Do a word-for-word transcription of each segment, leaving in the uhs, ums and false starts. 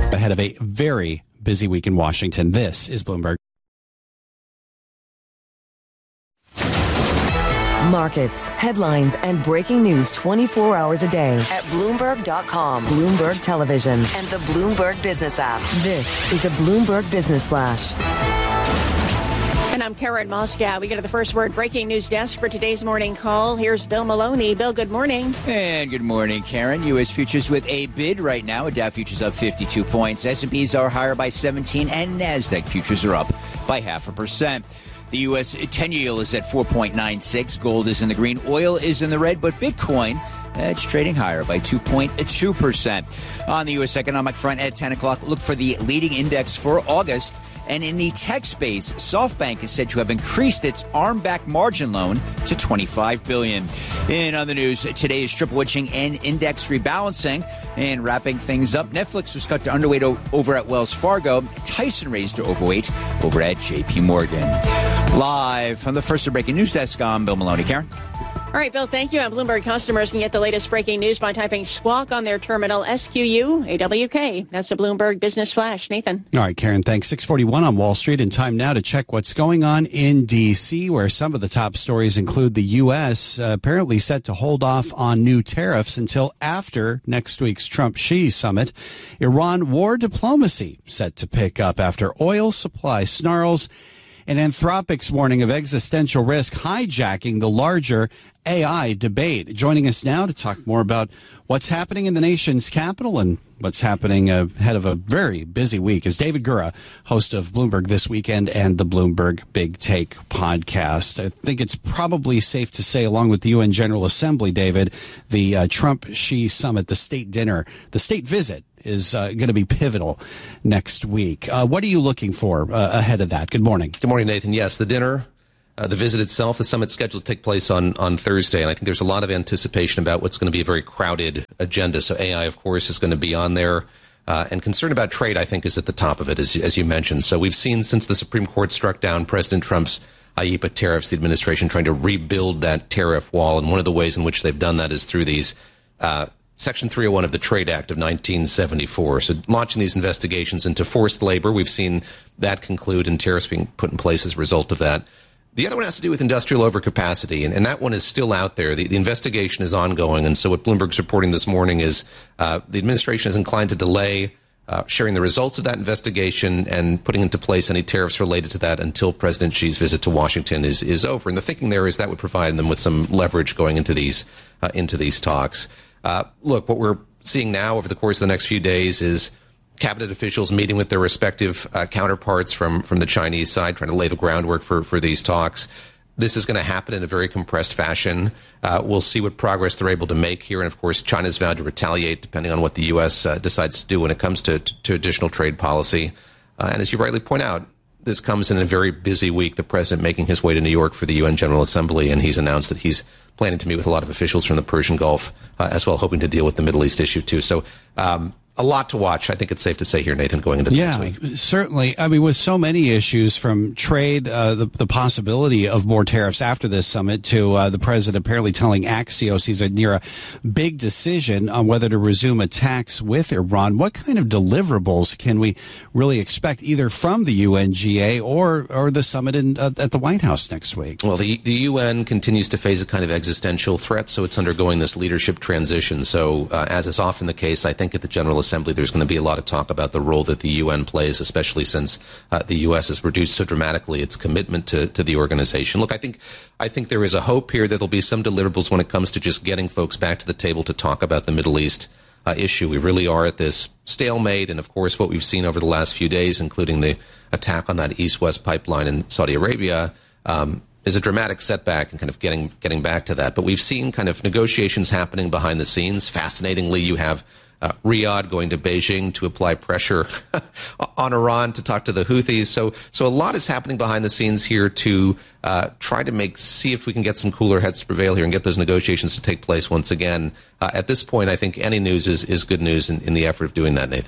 Ahead of a very busy week in Washington, this is Bloomberg. Markets, headlines, and breaking news twenty-four hours a day at Bloomberg dot com, Bloomberg Television, and the Bloomberg Business app. This is a Bloomberg Business Flash. And I'm Karen Moscow. We go to the First Word breaking news desk for today's morning call. Here's Bill Maloney. Bill, good morning. And good morning, Karen. U S futures with a bid right now. A Dow futures up fifty-two points. S and P's are higher by seventeen, and NASDAQ futures are up by half a percent. The U S ten-year yield is at four point nine six. Gold is in the green. Oil is in the red, but Bitcoin, it's trading higher by two point two percent. On the U S economic front at ten o'clock, look for the leading index for August. And in the tech space, SoftBank is said to have increased its arm-back margin loan to twenty-five billion dollars. In other news, today is triple witching and index rebalancing. And wrapping things up, Netflix was cut to underweight o- over at Wells Fargo. Tyson raised to overweight over at J P Morgan. Live from the First Breaking News Desk, I'm Bill Maloney. Karen? All right, Bill, thank you. And Bloomberg customers can get the latest breaking news by typing Squawk on their terminal, S Q U A W K. That's a Bloomberg Business Flash. Nathan. All right, Karen, thanks. six forty-one on Wall Street, and time now to check what's going on in D C, where some of the top stories include the U S uh, apparently set to hold off on new tariffs until after next week's Trump-Xi summit. Iran war diplomacy set to pick up after oil supply snarls, and Anthropic's warning of existential risk hijacking the larger A I debate. Joining us now to talk more about what's happening in the nation's capital and what's happening ahead of a very busy week is David Gura, host of Bloomberg This Weekend and the Bloomberg Big Take podcast. I think it's probably safe to say, along with the U N General Assembly, David, the uh, Trump-Xi summit, the state dinner, the state visit is uh, going to be pivotal next week. Uh, what are you looking for uh, ahead of that? Good morning. Good morning, Nathan. Yes, the dinner, uh, the visit itself, the summit scheduled to take place on, on Thursday, and I think there's a lot of anticipation about what's going to be a very crowded agenda. So A I, of course, is going to be on there, uh, and concern about trade, I think, is at the top of it, as, as you mentioned. So we've seen since the Supreme Court struck down President Trump's I E P A tariffs, the administration trying to rebuild that tariff wall, and one of the ways in which they've done that is through these uh Section three oh one of the Trade Act of nineteen seventy-four. So launching these investigations into forced labor, we've seen that conclude and tariffs being put in place as a result of that. The other one has to do with industrial overcapacity, and, and that one is still out there. The, the investigation is ongoing, and so what Bloomberg's reporting this morning is uh, the administration is inclined to delay uh, sharing the results of that investigation and putting into place any tariffs related to that until President Xi's visit to Washington is, is over. And the thinking there is that would provide them with some leverage going into these uh, into these talks. Uh, look, what we're seeing now over the course of the next few days is cabinet officials meeting with their respective uh, counterparts from, from the Chinese side, trying to lay the groundwork for, for these talks. This is going to happen in a very compressed fashion. Uh, we'll see what progress they're able to make here. And, of course, China's vowed to retaliate depending on what the U S uh, decides to do when it comes to, to, to additional trade policy. Uh, and as you rightly point out, this comes in a very busy week, the president making his way to New York for the U N General Assembly, and he's announced that he's planning to meet with a lot of officials from the Persian Gulf uh, as well, hoping to deal with the Middle East issue, too. So um, a lot to watch, I think it's safe to say here, Nathan, going into the yeah, next week. Certainly. I mean, with so many issues from trade, uh, the, the possibility of more tariffs after this summit to uh, the president apparently telling Axios he's near a big decision on whether to resume attacks with Iran. What kind of deliverables can we really expect either from the U N G A or, or the summit in, uh, at the White House next week? Well, the, the U N continues to face a kind of existential threat, so it's undergoing this leadership transition. So uh, as is often the case, I think at the General Assembly, there's going to be a lot of talk about the role that the U N plays, especially since uh, the U S has reduced so dramatically its commitment to, to the organization. Look, I think I think there is a hope here that there'll be some deliverables when it comes to just getting folks back to the table to talk about the Middle East uh, issue. We really are at this stalemate, and of course what we've seen over the last few days, including the attack on that East-West pipeline in Saudi Arabia, um, is a dramatic setback and kind of getting getting back to that. But we've seen kind of negotiations happening behind the scenes. Fascinatingly, you have Uh, Riyadh going to Beijing to apply pressure on Iran to talk to the Houthis. So, so a lot is happening behind the scenes here to uh, try to make, see if we can get some cooler heads to prevail here and get those negotiations to take place once again. Uh, at this point, I think any news is, is good news in, in the effort of doing that, Nathan.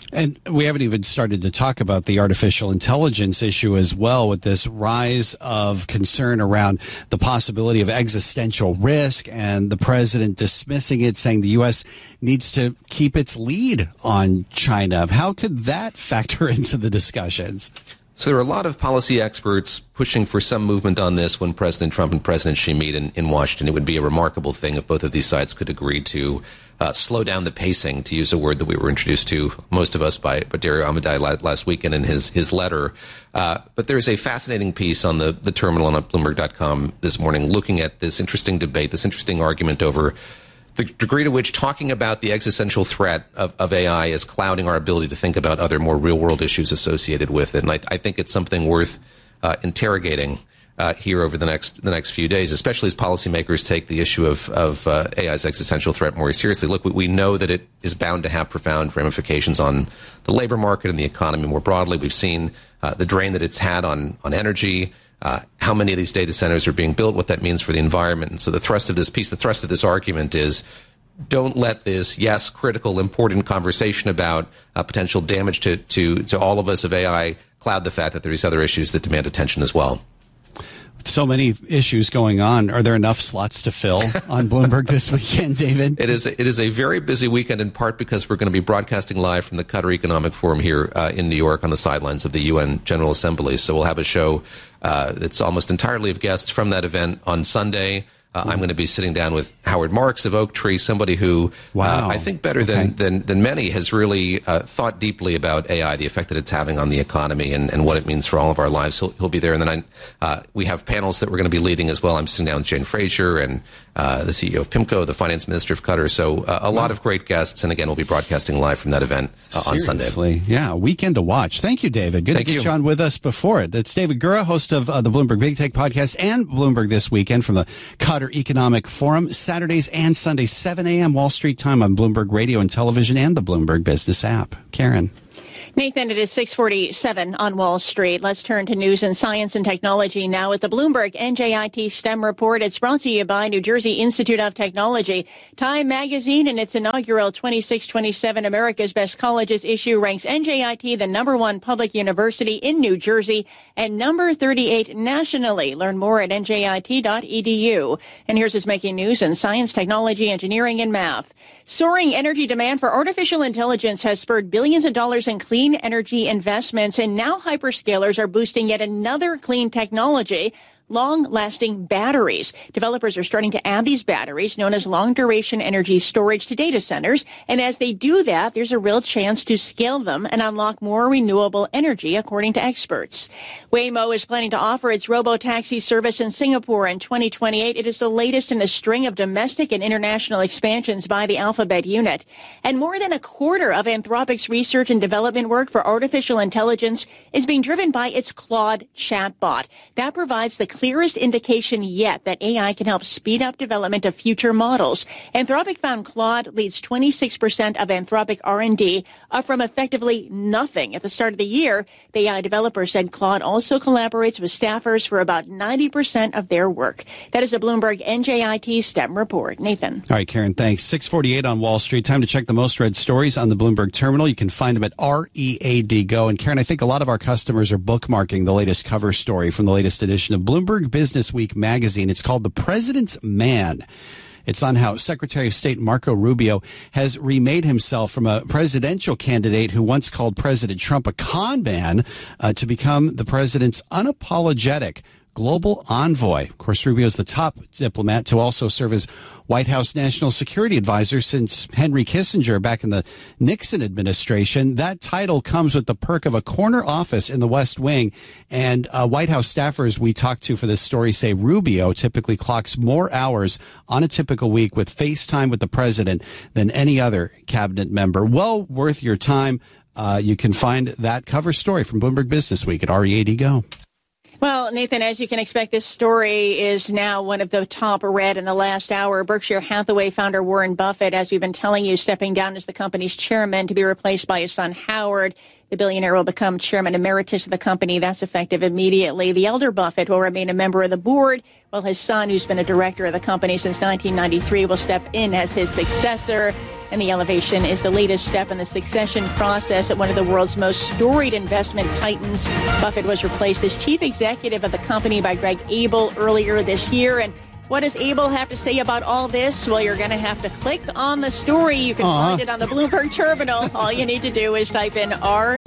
And we haven't even started to talk about the artificial intelligence issue as well, with this rise of concern around the possibility of existential risk and the president dismissing it, saying the U S needs to keep its lead on China. How could that factor into the discussions? So there are a lot of policy experts pushing for some movement on this when President Trump and President Xi meet in, in Washington. It would be a remarkable thing if both of these sides could agree to uh, slow down the pacing, to use a word that we were introduced to, most of us, by, by Dario Amodei la- last weekend in his, his letter. Uh, but there's a fascinating piece on the, the terminal on Bloomberg dot com this morning looking at this interesting debate, this interesting argument over the degree to which talking about the existential threat of, of A I is clouding our ability to think about other more real-world issues associated with it. And I, I think it's something worth uh, interrogating uh, here over the next the next few days, especially as policymakers take the issue of, of uh, A I's existential threat more seriously. Look, we, we know that it is bound to have profound ramifications on the labor market and the economy more broadly. We've seen uh, the drain that it's had on, on energy, Uh, how many of these data centers are being built, what that means for the environment. And so the thrust of this piece, the thrust of this argument is, don't let this, yes, critical, important conversation about uh, potential damage to, to, to all of us of A I cloud the fact that there's other issues that demand attention as well. With so many issues going on, are there enough slots to fill on Bloomberg this weekend, David? It is, it is a very busy weekend, in part because we're going to be broadcasting live from the Qatar Economic Forum here uh, in New York on the sidelines of the U N General Assembly. So we'll have a show uh, that's almost entirely of guests from that event on Sunday. Uh, I'm going to be sitting down with Howard Marks of Oaktree, somebody who wow. uh, I think better okay. than, than than many has really uh, thought deeply about A I, the effect that it's having on the economy and, and what it means for all of our lives. He'll, he'll be there. And then I, uh, we have panels that we're going to be leading as well. I'm sitting down with Jane Fraser and uh, the C E O of PIMCO, the finance minister of Qatar. So uh, a wow. lot of great guests. And again, we'll be broadcasting live from that event uh, on Sunday. Seriously, yeah, weekend to watch. Thank you, David. Good Thank to get you. you on with us before it. That's David Gura, host of uh, the Bloomberg Big Take podcast and Bloomberg This Weekend from the Qatar Economic Forum, Saturdays and Sundays, seven a.m. Wall Street time on Bloomberg Radio and Television and the Bloomberg Business app. Karen. Nathan, it is six forty-seven on Wall Street. Let's turn to news and science and technology now with the Bloomberg N J I T STEM report. It's brought to you by New Jersey Institute of Technology. Time Magazine in its inaugural twenty-six twenty-seven America's Best Colleges issue ranks N J I T the number one public university in New Jersey and number thirty-eight nationally. Learn more at N J I T dot E D U. And here's what's making news in science, technology, engineering, and math. Soaring energy demand for artificial intelligence has spurred billions of dollars in clean energy investments, and now hyperscalers are boosting yet another clean technology, long-lasting batteries. Developers are starting to add these batteries, known as long-duration energy storage, to data centers. And as they do that, there's a real chance to scale them and unlock more renewable energy, according to experts. Waymo is planning to offer its robo-taxi service in Singapore in twenty twenty-eight. It is the latest in a string of domestic and international expansions by the Alphabet unit. And more than a quarter of Anthropic's research and development work for artificial intelligence is being driven by its Claude chatbot. That provides the clearest indication yet that A I can help speed up development of future models. Anthropic found Claude leads twenty-six percent of Anthropic R and D, up from effectively nothing at the start of the year. The A I developer said Claude also collaborates with staffers for about ninety percent of their work. That is a Bloomberg N J I T STEM report. Nathan. All right, Karen, thanks. six forty-eight on Wall Street. Time to check the most read stories on the Bloomberg terminal. You can find them at R E A D Go. And Karen, I think a lot of our customers are bookmarking the latest cover story from the latest edition of Bloomberg Business Week magazine. It's called The President's Man. It's on how Secretary of State Marco Rubio has remade himself from a presidential candidate who once called President Trump a con man uh, to become the president's unapologetic global envoy. Of course, Rubio is the top diplomat to also serve as White House National Security Advisor since Henry Kissinger back in the Nixon administration. That title comes with the perk of a corner office in the West Wing. And uh, White House staffers we talked to for this story say Rubio typically clocks more hours on a typical week with FaceTime with the president than any other cabinet member. Well worth your time. Uh, you can find that cover story from Bloomberg Business Week at R E A D Go. Well, Nathan, as you can expect, this story is now one of the top read in the last hour. Berkshire Hathaway founder Warren Buffett, as we've been telling you, stepping down as the company's chairman to be replaced by his son Howard. The billionaire will become chairman emeritus of the company. That's effective immediately. The elder Buffett will remain a member of the board, while his son, who's been a director of the company since nineteen ninety-three, will step in as his successor. And the elevation is the latest step in the succession process at one of the world's most storied investment titans. Buffett was replaced as chief executive of the company by Greg Abel earlier this year. And what does Abel have to say about all this? Well, you're going to have to click on the story. You can Aww. find it on the Bloomberg terminal. All you need to do is type in R.